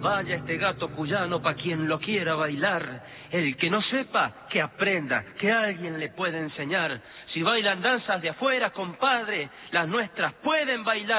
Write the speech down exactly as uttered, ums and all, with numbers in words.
Vaya este gato cuyano pa' quien lo quiera bailar. El que no sepa, que aprenda, que alguien le puede enseñar. Si bailan danzas de afuera, compadre, las nuestras pueden bailar.